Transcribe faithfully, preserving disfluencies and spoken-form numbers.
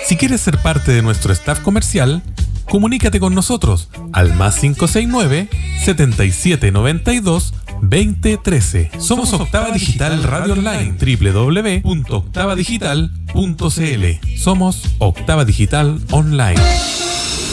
Si quieres ser parte de nuestro staff comercial, comunícate con nosotros al más cinco seis nueve, setenta y siete noventa y dos, veinte trece. Somos Octava Digital Radio Online, doble u doble u doble u punto octava digital punto c l. Somos Octava Digital Online.